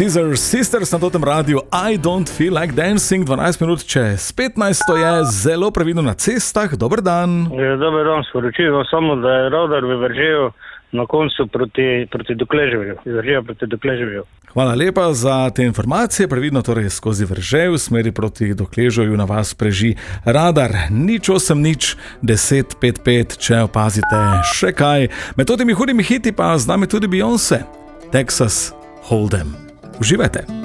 Scissor Sisters na totem radiju I Don't Feel Like Dancing, 12 minut čez 15, to je zelo previdno na cestah. Dober dan. Dober dan, sporočil samo, da je radar v Veržeju na koncu proti Dokleževju, iz Veržeja proti Dokleževju. Hvala lepa za te informacije, previdno torej skozi Veržej v smeri proti Dokleževju na vas preži radar. Nič 8 nič 10 5 5, če opazite še kaj. Med temi hudimi hiti pa z nami tudi Beyoncé, Texas Hold'em. Uživajte.